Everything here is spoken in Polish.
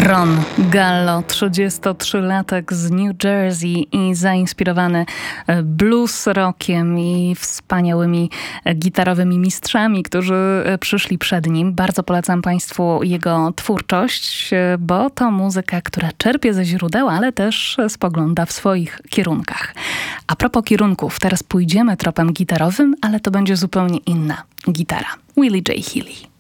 Ron Gallo, 33-latek z New Jersey i zainspirowany blues rockiem i wspaniałymi gitarowymi mistrzami, którzy przyszli przed nim. Bardzo polecam Państwu jego twórczość, bo to muzyka, która czerpie ze źródeł, ale też spogląda w swoich kierunkach. A propos kierunków, teraz pójdziemy tropem gitarowym, ale to będzie zupełnie inna gitara. Willie J. Healy.